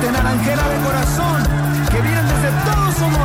de naranjera de corazón, que vienen desde todos sus